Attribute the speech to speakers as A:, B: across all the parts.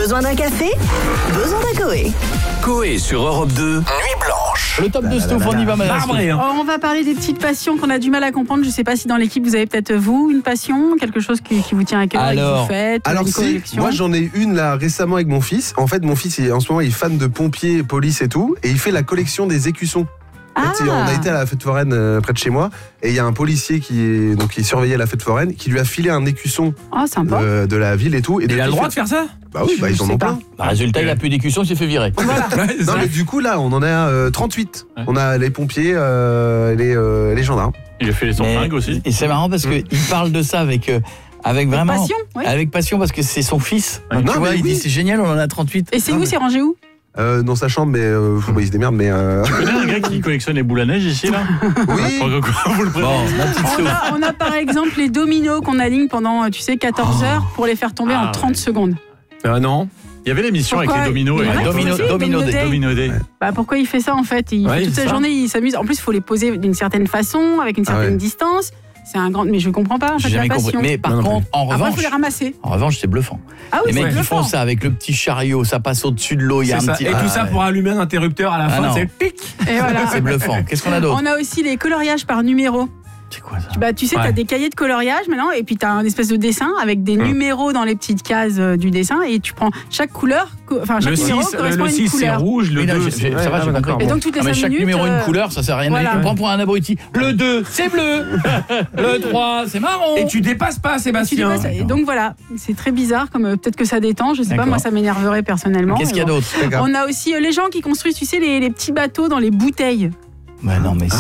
A: Besoin d'un café? Besoin d'un Coé.
B: Coé sur Europe 2, Nuit Blanche.
C: Le top de Stouff, on y va, madame.
D: On va parler des petites passions qu'on a du mal à comprendre. Je ne sais pas si dans l'équipe, vous avez peut-être, vous, une passion, quelque chose qui vous tient à cœur et que vous faites,
E: alors
D: une
E: si,
D: collection.
E: moi j'en ai une là récemment avec mon fils. En fait, mon fils, en ce moment, il est fan de pompiers, police et tout. Et il fait la collection des écussons. En fait, on a été à la fête foraine près de chez moi et il y a un policier qui surveillait la fête foraine qui lui a filé un écusson de la ville et tout. Et
F: il a le droit de faire ça?
E: Bah oui, ils en ont plein.
C: Résultat, il a plus d'écusson, il s'est fait virer.
D: Voilà.
E: Non mais du coup là, on en a 38. Ouais. On a les pompiers, les gendarmes.
F: Il a fait son flingue aussi.
C: Et c'est marrant parce qu'il parle de ça avec vraiment
D: passion, oui.
C: Avec passion parce que c'est son fils. Donc,
E: non,
C: tu vois, il dit c'est génial, on en a 38.
D: Et c'est où, c'est rangé où?
E: Dans sa chambre, mais il se démerde. Mais
F: Tu connais un gars qui collectionne les boules à neige ici là?
E: Oui.
F: Vous le prenez.
D: On a par exemple les dominos qu'on aligne pendant 14 heures pour les faire tomber en 30 secondes.
F: Non. Il y avait l'émission avec les dominos.
C: Domino Day.
D: Bah pourquoi il fait ça en fait? Toute sa journée il s'amuse. En plus il faut les poser d'une certaine façon, avec une certaine distance. C'est un grand, mais je comprends pas en fait la passion.
C: Mais par contre, en revanche,
D: il faut les ramasser.
C: En revanche, c'est bluffant.
D: Ah oui,
C: les mecs qui font ça avec le petit chariot, ça passe au-dessus de l'eau, il y a un petit.
F: Et tout ça pour allumer un interrupteur à la fin, c'est pic.
D: Et voilà.
C: C'est bluffant. Qu'est-ce qu'on a d'autre?
D: On a aussi les coloriages par numéro.
C: C'est quoi ça?
D: Tu sais, t'as des cahiers de coloriage maintenant, et puis t'as un espèce de dessin avec des numéros dans les petites cases du dessin, et tu prends chaque couleur, chaque numéro correspond à une
F: 6
D: couleur.
F: c'est rouge, le 2
C: ça va, j'ai compris.
D: Et donc toutes les 5
C: chaque
D: minutes,
C: numéro une couleur, ça sert à rien. Tu prends pour un abruti. Le 2, c'est bleu. Le 3, c'est marron.
F: Et tu dépasses pas, Sébastien.
D: Et donc voilà, c'est très bizarre, comme peut-être que ça détend, je sais pas, moi ça m'énerverait personnellement.
C: Qu'est-ce qu'il y a d'autre?
D: On a aussi les gens qui construisent, tu sais, les petits bateaux dans les bouteilles.
C: Bah non, mais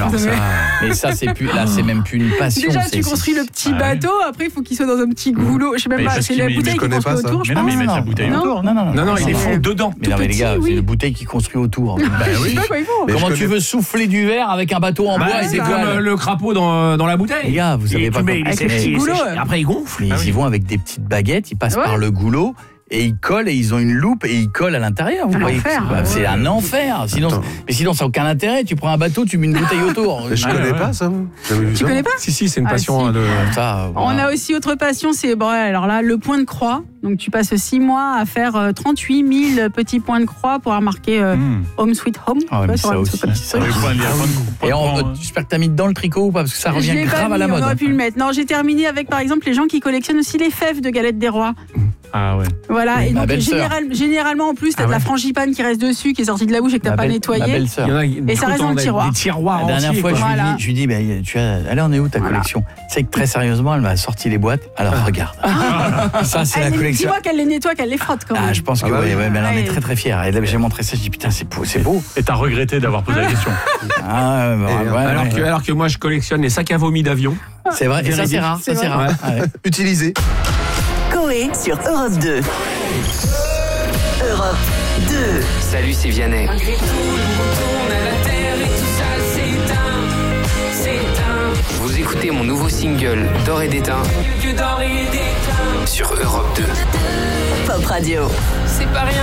C: ça c'est plus là, c'est même plus une passion.
D: Déjà tu construis le petit bateau, après il faut qu'il soit dans un petit goulot, je sais même pas, c'est la bouteille qui construit autour, je pense.
F: Mais non, mais ils mettent la bouteille autour. Non, il est fond dedans.
C: Mais non, mais les gars, c'est la bouteille qui construit autour.
D: Bah oui.
C: Comment tu veux souffler du verre avec un bateau en bois?
F: C'est comme le crapaud dans la bouteille.
C: Les gars, vous savez pas
F: comment. Après il gonfle.
C: Ils y vont avec des petites baguettes, ils passent par le goulot. Et ils collent, et ils ont une loupe, et ils collent à l'intérieur. Vous voyez, c'est un enfer. Sinon ça n'a aucun intérêt. Tu prends un bateau, tu mets une bouteille autour.
E: Je connais pas ça.
D: Tu connais pas?
F: Si, c'est une passion de
C: ça.
D: On a aussi autre passion, c'est alors là, le point de croix. Donc tu passes 6 mois à faire 38 000 petits points de croix pour marquer Home Sweet Home.
C: Ça aussi. Et j'espère que t'as mis dedans le tricot ou pas, parce que ça revient grave à la mode.
D: On aurait pu le mettre. Non, j'ai terminé avec par exemple les gens qui collectionnent aussi les fèves de galettes des rois.
F: Ah ouais.
D: Voilà, et donc généralement en plus t'as de la frangipane qui reste dessus, qui est sortie de la bouche et que t'as pas nettoyé. Et ça reste dans le tiroir.
F: Des tiroirs
C: la dernière fois, je lui dis, elle en est où ta collection? C'est que très sérieusement, elle m'a sorti les boîtes. Alors regarde. Ça c'est la collection.
D: Dis-moi qu'elle les nettoie, qu'elle les frotte quand même.
C: Je pense que mais elle en est très très fière. Et j'ai montré ça, je dis putain, c'est beau.
F: Et t'as regretté d'avoir posé la question. Alors que moi je collectionne les sacs à vomi d'avion.
C: C'est vrai, et ça c'est rare.
E: Utilisé.
A: Coé sur Europe 2. Europe 2.
B: Salut, c'est Vianney. Vous écoutez mon nouveau single D'or et d'étain sur Europe 2.
A: Pop Radio.
B: C'est pas rien.